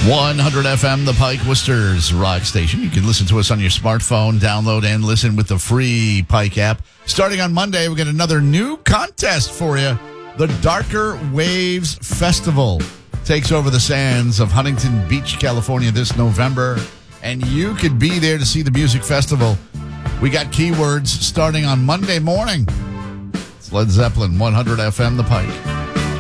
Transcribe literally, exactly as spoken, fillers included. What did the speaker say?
one hundred F M, the Pike Worcester's rock station. You can listen to us on your smartphone, download and listen with the free Pike app. Starting on Monday, we got another new contest for you. The Darker Waves Festival takes over the sands of Huntington Beach, California this November, and you could be there to see the music festival. We got keywords starting on Monday morning. It's Led Zeppelin, one hundred F M, the Pike.